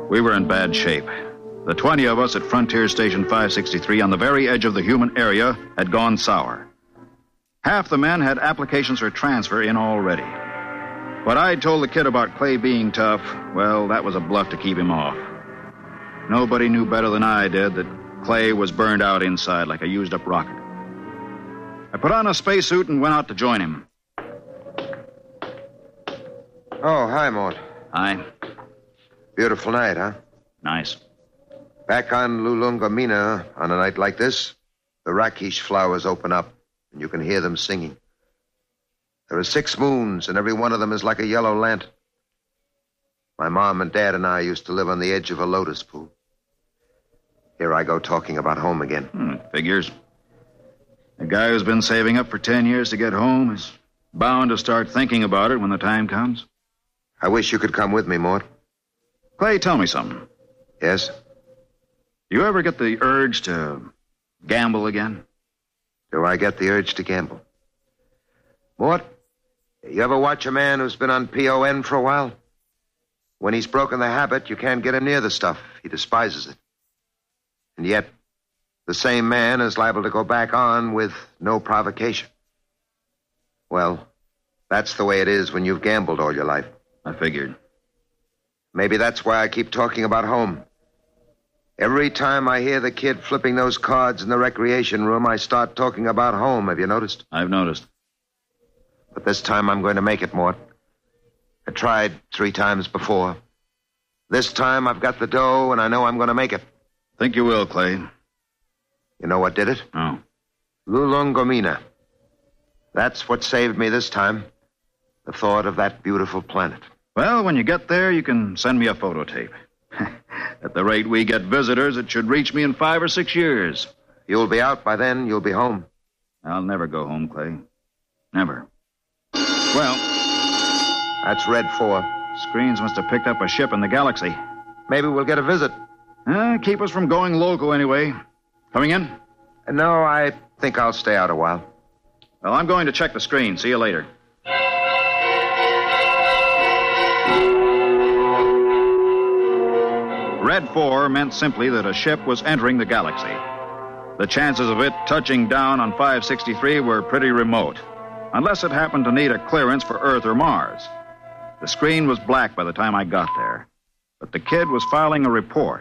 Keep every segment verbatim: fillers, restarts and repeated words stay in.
We were in bad shape. The twenty of us at Frontier Station five sixty-three on the very edge of the human area had gone sour. Half the men had applications for transfer in already. But I told the kid about Clay being tough. Well, that was a bluff to keep him off. Nobody knew better than I did that Clay was burned out inside like a used-up rocket. I put on a spacesuit and went out to join him. Oh, hi, Mort. Hi. Beautiful night, huh? Nice. Back on Lulungomina, on a night like this, the rakish flowers open up, and you can hear them singing. There are six moons, and every one of them is like a yellow lantern. My mom and dad and I used to live on the edge of a lotus pool. Here I go talking about home again. Hmm, figures. A guy who's been saving up for ten years to get home is bound to start thinking about it when the time comes. I wish you could come with me, Mort. Clay, tell me something. Yes? You ever get the urge to gamble again? Do I get the urge to gamble? Mort, you ever watch a man who's been on P O N for a while? When he's broken the habit, you can't get him near the stuff. He despises it. And yet, the same man is liable to go back on with no provocation. Well, that's the way it is when you've gambled all your life. I figured. Maybe that's why I keep talking about home. Every time I hear the kid flipping those cards in the recreation room, I start talking about home. Have you noticed? I've noticed. But this time I'm going to make it, Mort. I tried three times before. This time I've got the dough, and I know I'm going to make it. Think you will, Clay. You know what did it? Oh. Lulungomina. That's what saved me this time. The thought of that beautiful planet. Well, when you get there, you can send me a photo tape. At the rate we get visitors, it should reach me in five or six years. You'll be out by then. You'll be home. I'll never go home, Clay. Never. Well... That's Red four. Screens must have picked up a ship in the galaxy. Maybe we'll get a visit. Uh, keep us from going loco anyway. Coming in? No, I think I'll stay out a while. Well, I'm going to check the screen. See you later. Red four meant simply that a ship was entering the galaxy. The chances of it touching down on five sixty-three were pretty remote, unless it happened to need a clearance for Earth or Mars. The screen was black by the time I got there, but the kid was filing a report.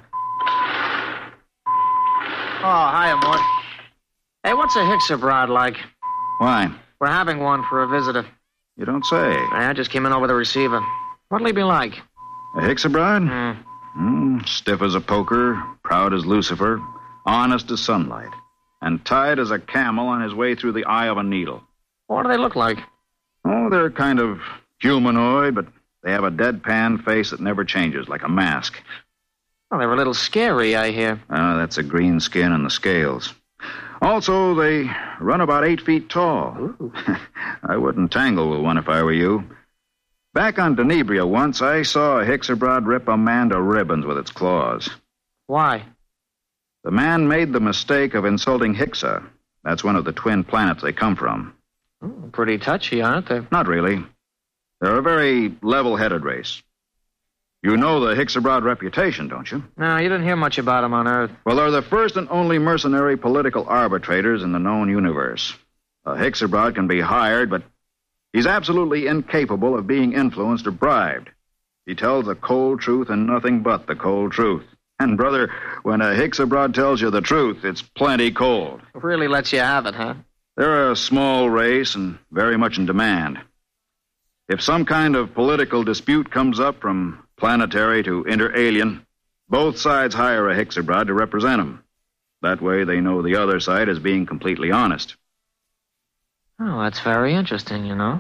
Oh, hiya, Mort. Hey, what's a Hixabrod like? Why? We're having one for a visitor. You don't say. I just came in over the receiver. What'll he be like? A Hixabrod? Hmm. Mm, stiff as a poker, proud as Lucifer, honest as sunlight, and tied as a camel on his way through the eye of a needle. What do they look like? Oh, they're kind of humanoid, but they have a deadpan face that never changes, like a mask. Well, they're a little scary, I hear. Ah, that's the green skin and the scales. Also, they run about eight feet tall. I wouldn't tangle with one if I were you. Back on Denebria once, I saw a Hixabrod rip a man to ribbons with its claws. Why? The man made the mistake of insulting Hixa. That's one of the twin planets they come from. Oh, pretty touchy, aren't they? Not really. They're a very level-headed race. You know the Hixabrod reputation, don't you? No, you didn't hear much about them on Earth. Well, they're the first and only mercenary political arbitrators in the known universe. A Hixabrod can be hired, but he's absolutely incapable of being influenced or bribed. He tells the cold truth and nothing but the cold truth. And, brother, when a Hixabrod tells you the truth, it's plenty cold. Really lets you have it, huh? They're a small race and very much in demand. If some kind of political dispute comes up from planetary to inter-alien, both sides hire a Hixabrod to represent them. That way they know the other side is being completely honest. Oh, that's very interesting, you know.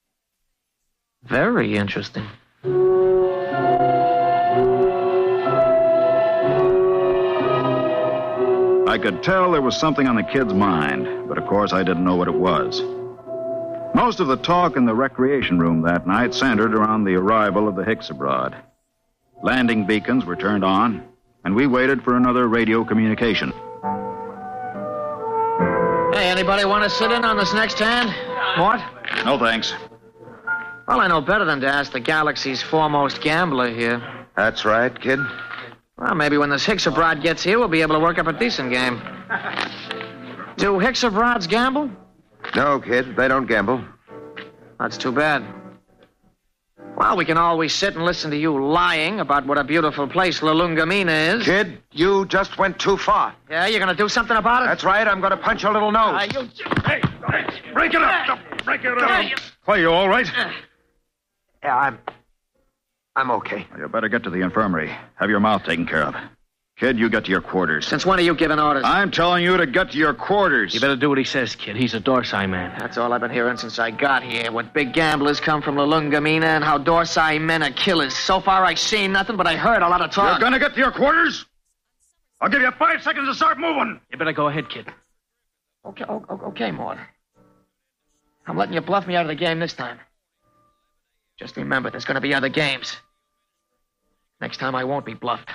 Very interesting. I could tell there was something on the kid's mind, but of course I didn't know what it was. Most of the talk in the recreation room that night centered around the arrival of the Hixabrod. Landing beacons were turned on, and we waited for another radio communication. Hey, anybody want to sit in on this next hand? Mort? No, thanks. Well, I know better than to ask the galaxy's foremost gambler here. That's right, kid. Well, maybe when this Hicks-a-Brod gets here, we'll be able to work up a decent game. Do Hicks-a-Brods gamble? No, kid, they don't gamble. That's too bad. Well, we can always sit and listen to you lying about what a beautiful place La Lungamina is. Kid, you just went too far. Yeah, you're going to do something about it? That's right, I'm going to punch your little nose. Uh, you... Hey, break it up. Break it up. Clay, you all right? Yeah, I'm... I'm okay. You better get to the infirmary. Have your mouth taken care of. Kid, you get to your quarters. Since when are you giving orders? I'm telling you to get to your quarters. You better do what he says, kid. He's a Dorsai man. That's all I've been hearing since I got here. What big gamblers come from La Lungamina and how Dorsai men are killers. So far, I've seen nothing, but I heard a lot of talk. You're gonna get to your quarters? I'll give you five seconds to start moving. You better go ahead, kid. Okay, okay, Mort. I'm letting you bluff me out of the game this time. Just remember, there's going to be other games. Next time, I won't be bluffed.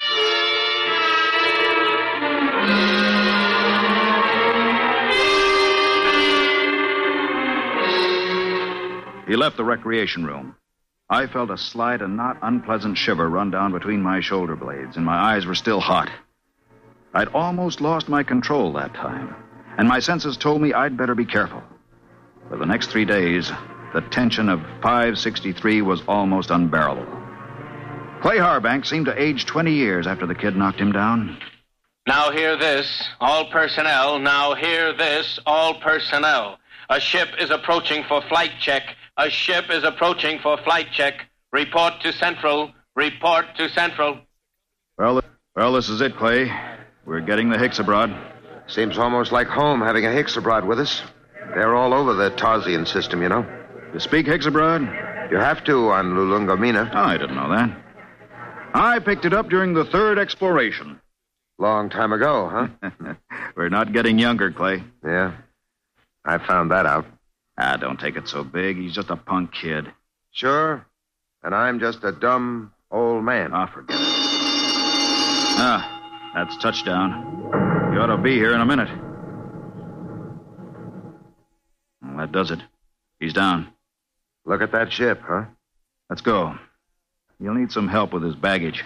He left the recreation room. I felt a slight and not unpleasant shiver run down between my shoulder blades, and my eyes were still hot. I'd almost lost my control that time, and my senses told me I'd better be careful. For the next three days, the tension of five sixty-three was almost unbearable. Clay Harbank seemed to age twenty years after the kid knocked him down. Now hear this, all personnel. Now hear this, all personnel. A ship is approaching for flight check. A ship is approaching for flight check. Report to Central. Report to Central. Well, well, this is it, Clay. We're getting the Hicks-a-Brod. Seems almost like home having a Hicks-a-Brod with us. They're all over the Tarsian system, you know. You speak Hicks-a-Brod? You have to on Lulungamina. Oh, I didn't know that. I picked it up during the third exploration. Long time ago, huh? We're not getting younger, Clay. Yeah. I found that out. Ah, don't take it so big. He's just a punk kid. Sure. And I'm just a dumb old man. Ah, forget it. Ah, that's touchdown. You ought to be here in a minute. Well, that does it. He's down. Look at that ship, huh? Let's go. You'll need some help with his baggage.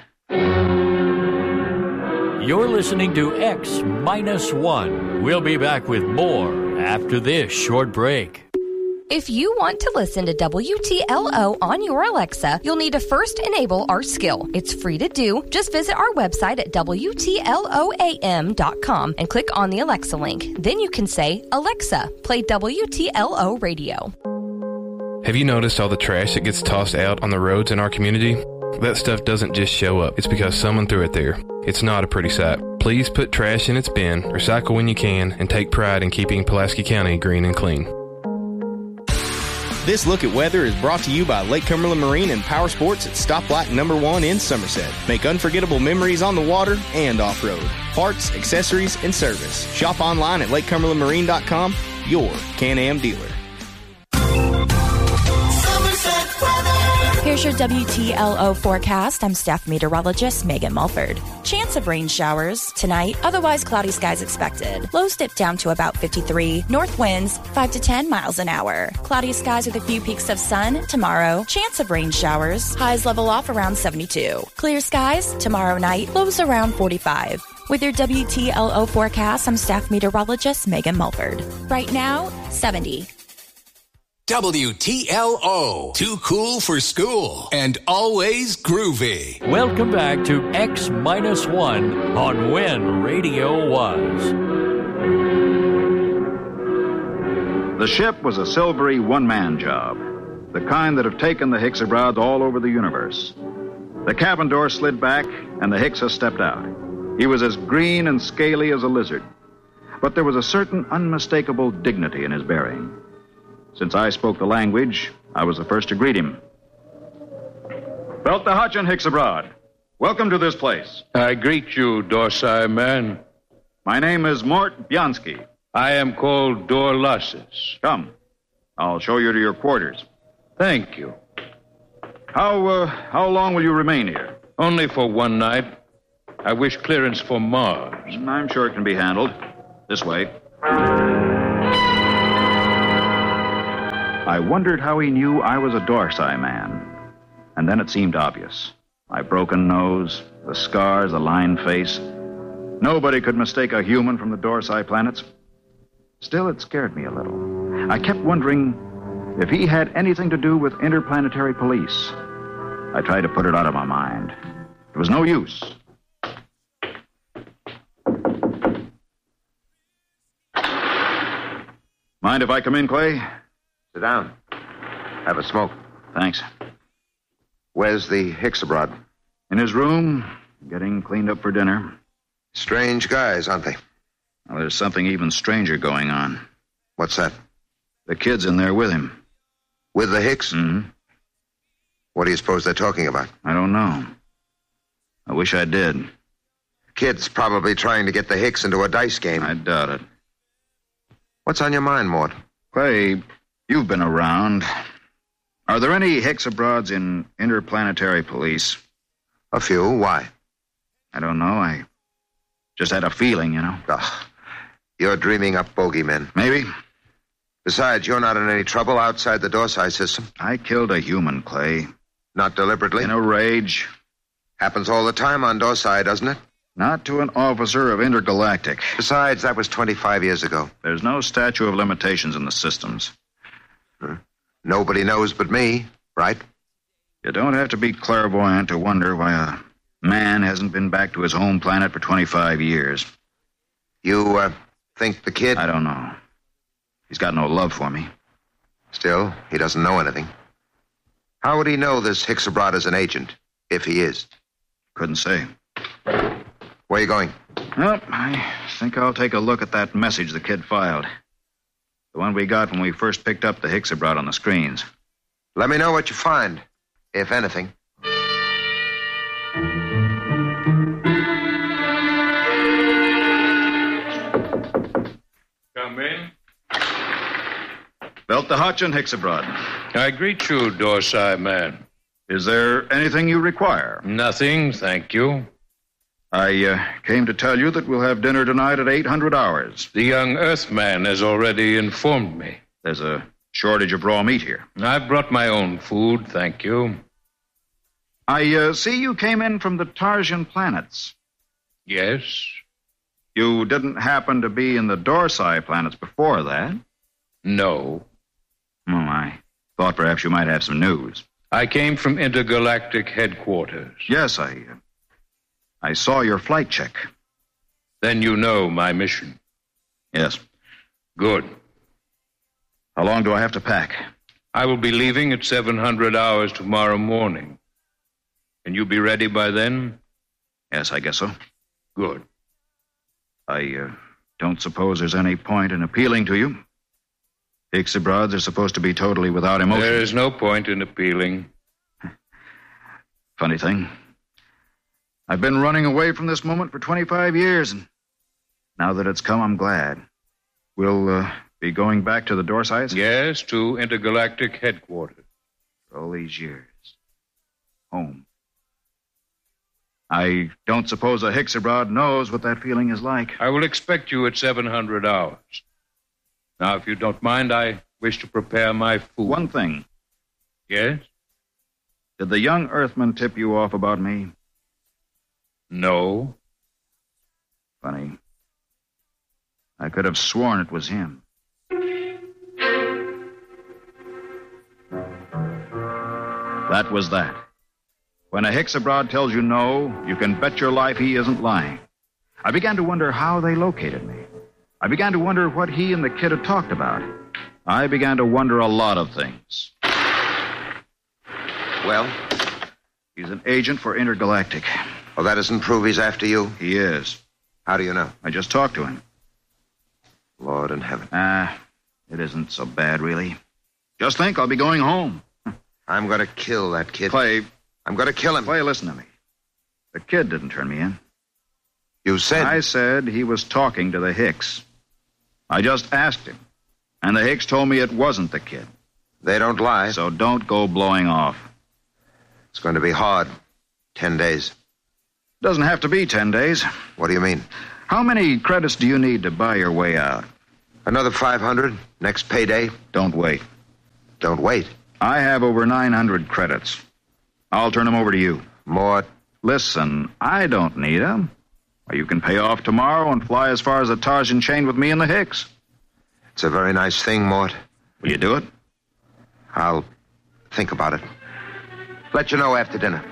You're listening to X Minus One. We'll be back with more after this short break. If you want to listen to W T L O on your Alexa, you'll need to first enable our skill. It's free to do. Just visit our website at W T L O A M dot com and click on the Alexa link. Then you can say, Alexa, play W T L O radio. Have you noticed all the trash that gets tossed out on the roads in our community? That stuff doesn't just show up. It's because someone threw it there. It's not a pretty sight. Please put trash in its bin, recycle when you can, and take pride in keeping Pulaski County green and clean. This look at weather is brought to you by Lake Cumberland Marine and Power Sports at Stoplight Number One in Somerset. Make unforgettable memories on the water and off-road. Parts, accessories, and service. Shop online at lake cumberland marine dot com, your Can-Am dealer. Here's your W T L O forecast. I'm staff meteorologist Megan Mulford. Chance of rain showers tonight, otherwise cloudy skies expected. Lows dip down to about fifty-three. North winds five to ten miles an hour. Cloudy skies with a few peaks of sun tomorrow. Chance of rain showers. Highs level off around seventy-two. Clear skies tomorrow night. Lows around forty-five. With your W T L O forecast, I'm staff meteorologist Megan Mulford. Right now, seventy. W T L O, too cool for school and always groovy. Welcome back to X Minus One on When Radio Was. The ship was a silvery one-man job, the kind that have taken the Hicks-a-Brods all over the universe. The cabin door slid back, and the Hicksa stepped out. He was as green and scaly as a lizard, but there was a certain unmistakable dignity in his bearing. Since I spoke the language, I was the first to greet him. Belt the Hutch and Hicks-a-Brod. Welcome to this place. I greet you, Dorsai man. My name is Mort Bianski. I am called Dorlasses. Come. I'll show you to your quarters. Thank you. How, uh, how long will you remain here? Only for one night. I wish clearance for Mars. I'm sure it can be handled. This way. I wondered how he knew I was a Dorsai man. And then it seemed obvious. My broken nose, the scars, the lined face. Nobody could mistake a human from the Dorsai planets. Still, it scared me a little. I kept wondering if he had anything to do with interplanetary police. I tried to put it out of my mind. It was no use. Mind if I come in, Clay? Sit down. Have a smoke. Thanks. Where's the Hicks-a-Brod? In his room, getting cleaned up for dinner. Strange guys, aren't they? Well, there's something even stranger going on. What's that? The kid's in there with him. With the Hicks? Mm-hmm. What do you suppose they're talking about? I don't know. I wish I did. Kid's probably trying to get the Hicks into a dice game. I doubt it. What's on your mind, Mort? Clay, you've been around. Are there any Hicks-a-Brods in interplanetary police? A few. Why? I don't know. I just had a feeling, you know. Ugh. You're dreaming up bogeymen. Maybe. Besides, you're not in any trouble outside the Dorsai system. I killed a human, Clay. Not deliberately? In a rage. Happens all the time on Dorsai, doesn't it? Not to an officer of Intergalactic. Besides, that was twenty-five years ago. There's no statute of limitations in the systems. Hmm. Nobody knows but me, right? You don't have to be clairvoyant to wonder why a man hasn't been back to his home planet for twenty-five years. You, uh, think the kid... I don't know. He's got no love for me. Still, he doesn't know anything. How would he know this Hicks-a-Brod is an agent, if he is? Couldn't say. Where are you going? Well, I think I'll take a look at that message the kid filed. The one we got when we first picked up the Hicks-a-Brod on the screens. Let me know what you find, if anything. Come in. Belt the Hutch and Hicks-a-Brod. I greet you, Dorsai man. Is there anything you require? Nothing, thank you. I uh, came to tell you that we'll have dinner tonight at eight hundred hours. The young Earthman has already informed me. There's a shortage of raw meat here. I've brought my own food, thank you. I uh, see you came in from the Tarsian planets. Yes. You didn't happen to be in the Dorsai planets before that? No. Oh, I thought perhaps you might have some news. I came from Intergalactic headquarters. Yes, I... Uh, I saw your flight check. Then you know my mission. Yes. Good. How long do I have to pack? I will be leaving at seven hundred hours tomorrow morning. Can you be ready by then? Yes, I guess so. Good. I uh, don't suppose there's any point in appealing to you. Hicks-a-Brods are supposed to be totally without emotion. There is no point in appealing. Funny thing. I've been running away from this moment for twenty-five years, and now that it's come, I'm glad. We'll uh, be going back to the Dorsais? Yes, to Intergalactic headquarters. For all these years. Home. I don't suppose a Hicks-a-Brod knows what that feeling is like. I will expect you at seven hundred hours. Now, if you don't mind, I wish to prepare my food. One thing. Yes? Did the young Earthman tip you off about me? No. Funny. I could have sworn it was him. That was that. When a Hicks-a-Brod tells you no, you can bet your life he isn't lying. I began to wonder how they located me. I began to wonder what he and the kid had talked about. I began to wonder a lot of things. Well? He's an agent for Intergalactic. Well, that doesn't prove he's after you? He is. How do you know? I just talked to him. Lord in heaven. Ah, uh, it isn't so bad, really. Just think, I'll be going home. I'm going to kill that kid. Clay. I'm going to kill him. Clay, listen to me. The kid didn't turn me in. You said... I said he was talking to the Hicks. I just asked him. And the Hicks told me it wasn't the kid. They don't lie. So don't go blowing off. It's going to be hard. Ten days. Doesn't have to be ten days. What do you mean? How many credits do you need to buy your way out? Another five hundred. Next payday. Don't wait. Don't wait? I have over nine hundred credits. I'll turn them over to you. Mort. Listen, I don't need 'em. You can pay off tomorrow and fly as far as the Tarzan chain with me and the Hicks. It's a very nice thing, Mort. Will you do it? I'll think about it. Let you know after dinner.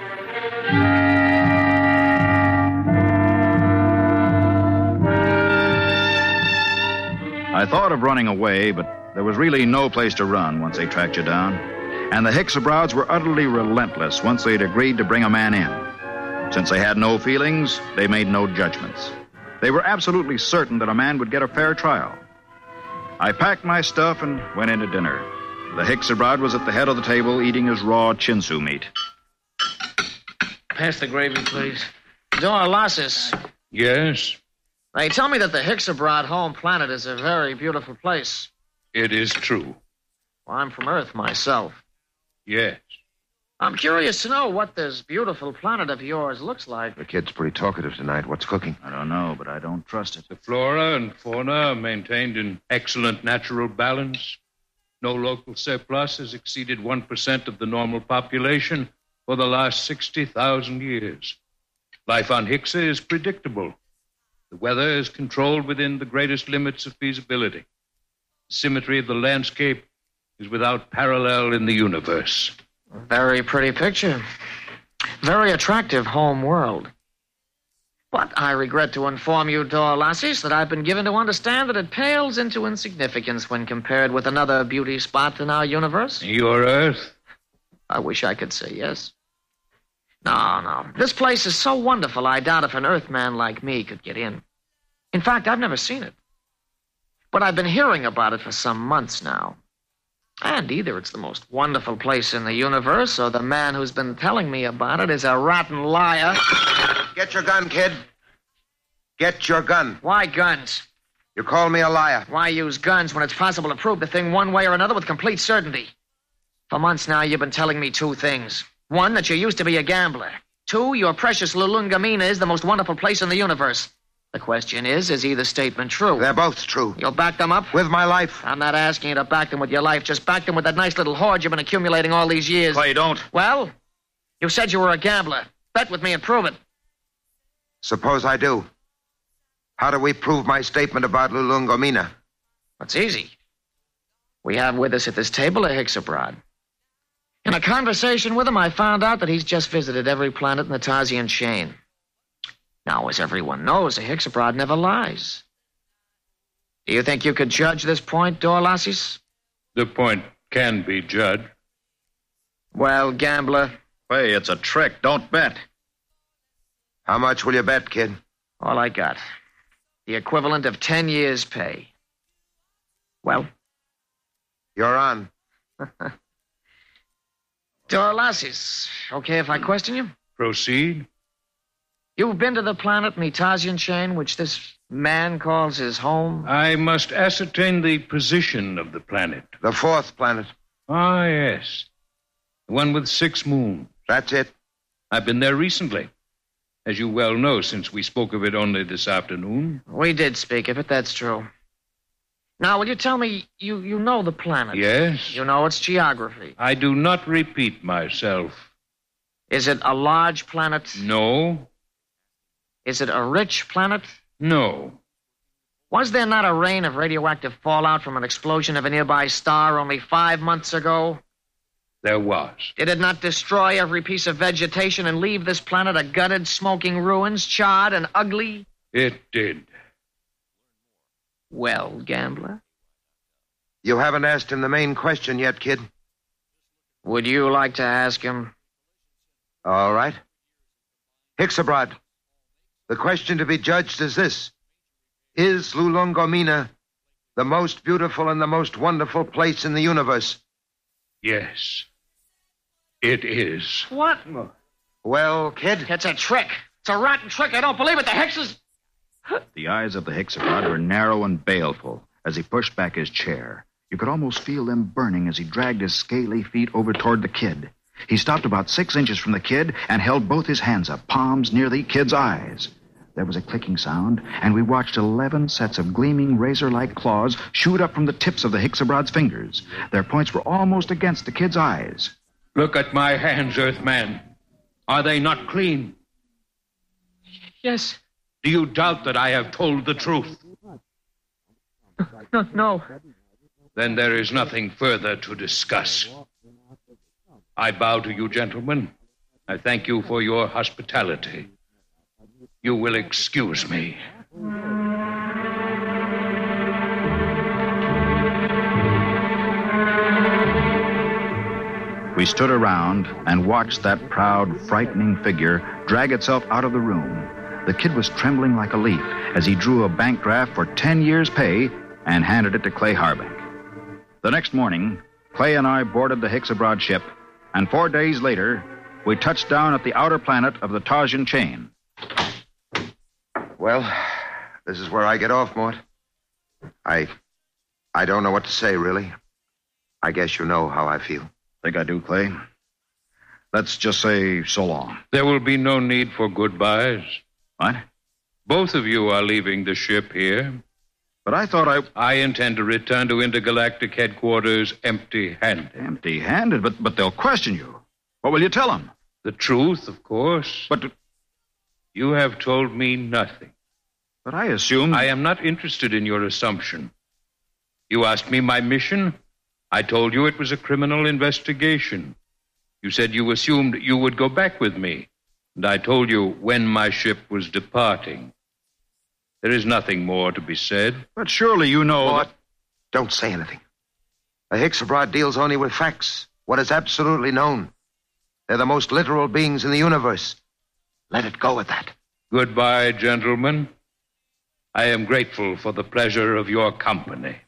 I thought of running away, but there was really no place to run once they tracked you down. And the Hicksabrods were utterly relentless once they'd agreed to bring a man in. Since they had no feelings, they made no judgments. They were absolutely certain that a man would get a fair trial. I packed my stuff and went in to dinner. The Hicks-abrod was at the head of the table eating his raw chinsu meat. Pass the gravy, please. Dorlasis. Yes? They tell me that the Hicks-abrod home planet is a very beautiful place. It is true. Well, I'm from Earth myself. Yes. I'm curious to know what this beautiful planet of yours looks like. The kid's pretty talkative tonight. What's cooking? I don't know, but I don't trust it. The flora and fauna are maintained in excellent natural balance. No local surplus has exceeded one percent of the normal population for the last sixty thousand years. Life on Hixa is predictable. The weather is controlled within the greatest limits of feasibility. The symmetry of the landscape is without parallel in the universe. Very pretty picture. Very attractive home world. But I regret to inform you, Dorlasis, that I've been given to understand that it pales into insignificance when compared with another beauty spot in our universe. Your Earth? I wish I could say yes. No, no. This place is so wonderful, I doubt if an Earthman like me could get in. In fact, I've never seen it. But I've been hearing about it for some months now. And either it's the most wonderful place in the universe, or the man who's been telling me about it is a rotten liar. Get your gun, kid. Get your gun. Why guns? You call me a liar. Why use guns when it's possible to prove the thing one way or another with complete certainty? For months now, you've been telling me two things. One, that you used to be a gambler. Two, your precious Lulungamina is the most wonderful place in the universe. The question is, is either statement true? They're both true. You'll back them up? With my life. I'm not asking you to back them with your life. Just back them with that nice little hoard you've been accumulating all these years. Clay, don't. Well, you said you were a gambler. Bet with me and prove it. Suppose I do. How do we prove my statement about Lulungomina? It's easy. We have with us at this table a Hicks-abrod. In a conversation with him, I found out that he's just visited every planet in the Tarsian chain. Now, as everyone knows, a Hicks-abrod never lies. Do you think you could judge this point, Dorlasis? The point can be judged. Well, gambler. Hey, it's a trick. Don't bet. How much will you bet, kid? All I got. The equivalent of ten years' pay. Well? You're on. Dorlasis, okay if I question you? Proceed. You've been to the planet in the Tarsian chain, which this man calls his home? I must ascertain the position of the planet. The fourth planet. Ah, yes. The one with six moons. That's it. I've been there recently. As you well know, since we spoke of it only this afternoon. We did speak of it, that's true. Now, will you tell me, you, you know the planet? Yes. You know its geography? I do not repeat myself. Is it a large planet? No. Is it a rich planet? No. Was there not a rain of radioactive fallout from an explosion of a nearby star only five months ago? There was. Did it not destroy every piece of vegetation and leave this planet a gutted, smoking ruins, charred and ugly? It did. Well, gambler? You haven't asked him the main question yet, kid. Would you like to ask him? All right. Hicks-abrod, the question to be judged is this. Is Lulungomina the most beautiful and the most wonderful place in the universe? Yes. It is. What? Well, kid? It's a trick. It's a rotten trick. I don't believe it. The Hickses... The eyes of the Hicks-abrod were narrow and baleful as he pushed back his chair. You could almost feel them burning as he dragged his scaly feet over toward the kid. He stopped about six inches from the kid and held both his hands up, palms near the kid's eyes. There was a clicking sound, and we watched eleven sets of gleaming razor-like claws shoot up from the tips of the Hicks-abrod's fingers. Their points were almost against the kid's eyes. Look at my hands, Earthman. Are they not clean? Yes. Do you doubt that I have told the truth? No, no. Then there is nothing further to discuss. I bow to you, gentlemen. I thank you for your hospitality. You will excuse me. We stood around and watched that proud, frightening figure drag itself out of the room. The kid was trembling like a leaf as he drew a bank draft for ten years' pay and handed it to Clay Harbank. The next morning, Clay and I boarded the Hicks Abroad ship, and four days later, we touched down at the outer planet of the Tarsian chain. Well, this is where I get off, Mort. I... I don't know what to say, really. I guess you know how I feel. Think I do, Clay. Let's just say so long. There will be no need for goodbyes. What? Both of you are leaving the ship here. But I thought I... I intend to return to intergalactic headquarters empty-handed. Empty-handed? But, but they'll question you. What will you tell them? The truth, of course. But... You have told me nothing. But I assumed... I am not interested in your assumption. You asked me my mission. I told you it was a criminal investigation. You said you assumed you would go back with me. And I told you when my ship was departing. There is nothing more to be said. But surely you know... Mort, don't say anything. The Hicks Abroad deals only with facts, what is absolutely known. They're the most literal beings in the universe. Let it go at that. Goodbye, gentlemen. I am grateful for the pleasure of your company.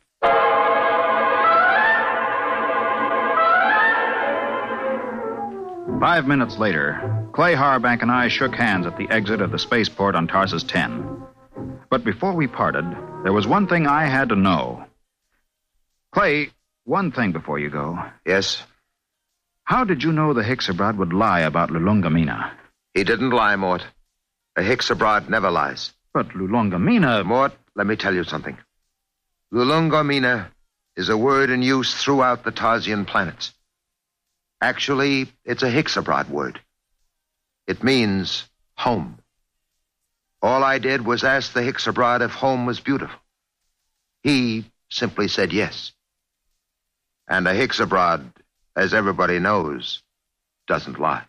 Five minutes later, Clay Harbank and I shook hands at the exit of the spaceport on Tarsus ten. But before we parted, there was one thing I had to know. Clay, one thing before you go. Yes? How did you know the Hicks Abroad would lie about Lulungamina? He didn't lie, Mort. The Hicks Abroad never lies. But Lulungamina... Mort, let me tell you something. Lulungamina is a word in use throughout the Tarsian planets. Actually, it's a Hicks Abroad word. It means home. All I did was ask the Hicks Abroad if home was beautiful. He simply said yes. And a Hicks Abroad, as everybody knows, doesn't lie.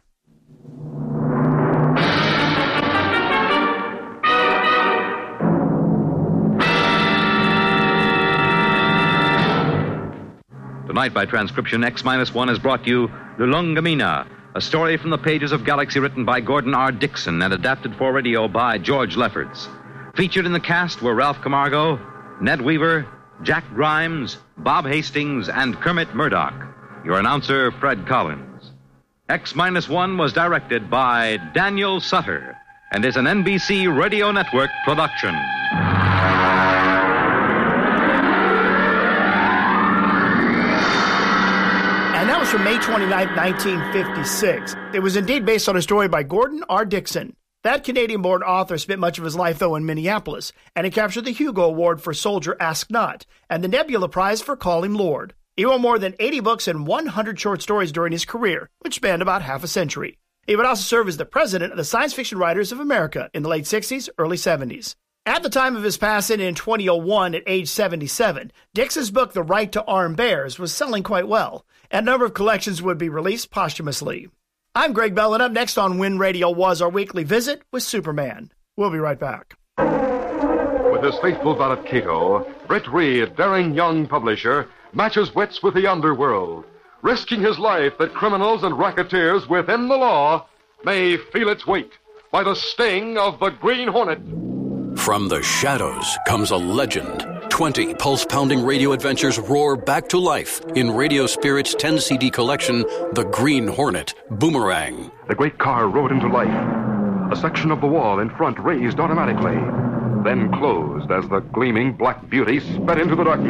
Tonight, by transcription, X minus one has brought you Lulungamina, a story from the pages of Galaxy written by Gordon R. Dixon and adapted for radio by George Lefferts. Featured in the cast were Ralph Camargo, Ned Weaver, Jack Grimes, Bob Hastings, and Kermit Murdoch. Your announcer, Fred Collins. X minus one was directed by Daniel Sutter and is an N B C Radio Network production. That was from May twenty-ninth, nineteen fifty-six. It was indeed based on a story by Gordon R. Dixon. That Canadian-born author spent much of his life, though, in Minneapolis, and he captured the Hugo Award for Soldier Ask Not and the Nebula Prize for Call Him Lord. He wrote more than eighty books and one hundred short stories during his career, which spanned about half a century. He would also serve as the president of the Science Fiction Writers of America in the late sixties, early seventies. At the time of his passing in twenty oh one at age seventy-seven, Dixon's book, The Right to Arm Bears, was selling quite well, and a number of collections would be released posthumously. I'm Greg Bell, and up next on Win Radio was our weekly visit with Superman. We'll be right back. With his faithful valet Cato, Britt Reed, daring young publisher, matches wits with the underworld, risking his life that criminals and racketeers within the law may feel its weight by the sting of the Green Hornet. From the shadows comes a legend. Twenty pulse-pounding radio adventures roar back to life in Radio Spirit's ten-C D collection, The Green Hornet, Boomerang. The great car rode into life. A section of the wall in front raised automatically, then closed as the gleaming black beauty sped into the darkness.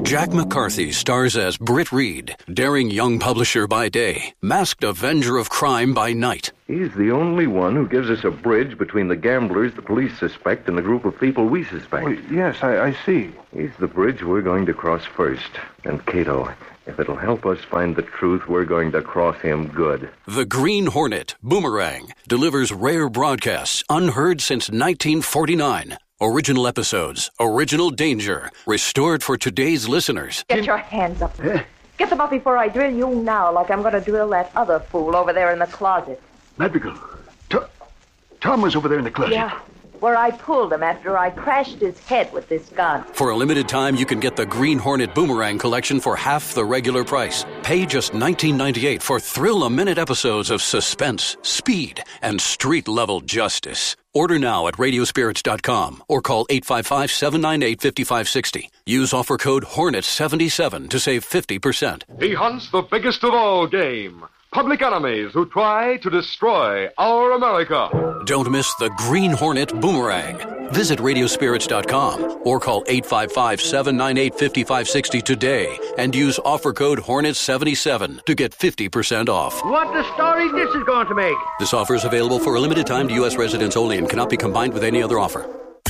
Jack McCarthy stars as Britt Reed, daring young publisher by day, masked avenger of crime by night. He's the only one who gives us a bridge between the gamblers the police suspect and the group of people we suspect. Well, yes, I, I see. He's the bridge we're going to cross first. And Cato, if it'll help us find the truth, we're going to cross him good. The Green Hornet, Boomerang, delivers rare broadcasts unheard since nineteen forty-nine. Original episodes, original danger, restored for today's listeners. Get your hands up. Get them up before I drill you now, like I'm going to drill that other fool over there in the closet. Madrigal, Tom, Tom was over there in the closet. Yeah, where I pulled him after I crashed his head with this gun. For a limited time, you can get the Green Hornet Boomerang collection for half the regular price. Pay just nineteen ninety-eight for thrill-a-minute episodes of suspense, speed, and street-level justice. Order now at radio spirits dot com or call eight five five, seven nine eight, five five six zero. Use offer code Hornet seventy-seven to save fifty percent. He hunts the biggest of all game, public enemies who try to destroy our America. Don't miss the Green Hornet Boomerang. Visit radio spirits dot com or call eight five five, seven nine eight, five five six zero today and use offer code Hornet seventy-seven to get fifty percent off. What the story this is going to make? This offer is available for a limited time to U S residents only and cannot be combined with any other offer.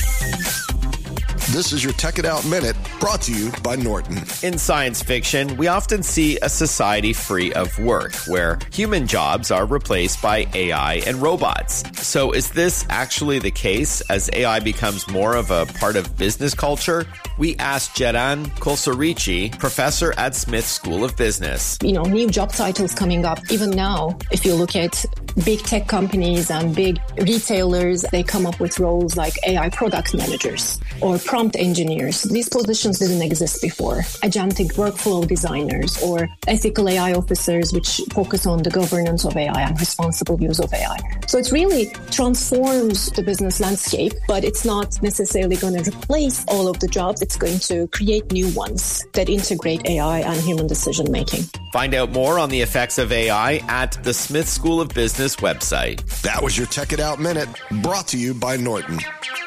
This is your Tech It Out Minute, brought to you by Norton. In science fiction, we often see a society free of work, where human jobs are replaced by A I and robots. So is this actually the case as A I becomes more of a part of business culture? We asked Jeran Kolsorici, professor at Smith School of Business. You know, new job titles coming up. Even now, if you look at big tech companies and big retailers, they come up with roles like A I product managers or prompt engineers. These positions didn't exist before. Agentic workflow designers or ethical A I officers, which focus on the governance of A I and responsible use of A I. So it really transforms the business landscape, but it's not necessarily going to replace all of the jobs. It's going to create new ones that integrate A I and human decision making. Find out more on the effects of A I at the Smith School of Business website. That was your Tech It Out Minute, brought to you by Norton.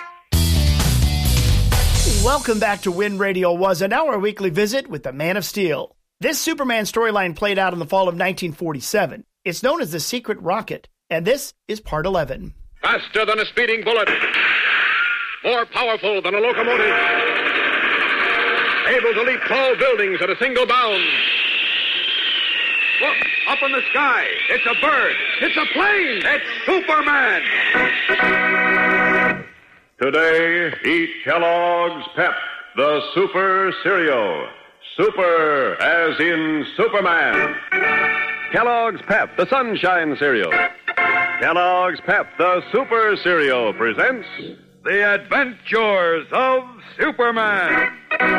Welcome back to Win Radio Was, and now our weekly visit with the Man of Steel. This Superman storyline played out in the fall of nineteen forty-seven. It's known as the Secret Rocket, and this is part eleven. Faster than a speeding bullet. More powerful than a locomotive. Able to leap tall buildings at a single bound. Look, up in the sky. It's a bird. It's a plane. It's Superman. Today, eat Kellogg's Pep, the Super Cereal. Super as in Superman. Kellogg's Pep, the Sunshine Cereal. Kellogg's Pep, the Super Cereal, presents The Adventures of Superman.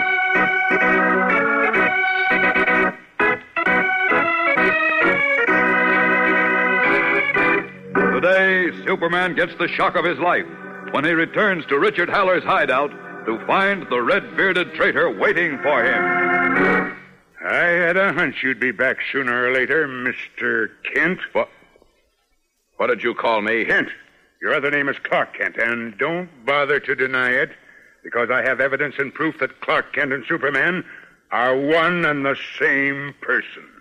Today, Superman gets the shock of his life when he returns to Richard Haller's hideout to find the red-bearded traitor waiting for him. I had a hunch you'd be back sooner or later, Mister Kent. What? What did you call me? Kent. Your other name is Clark Kent, and don't bother to deny it, because I have evidence and proof that Clark Kent and Superman are one and the same person.